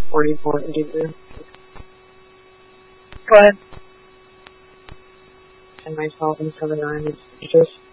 44 degrees. Go ahead. 10 by 12 and 7 9 is just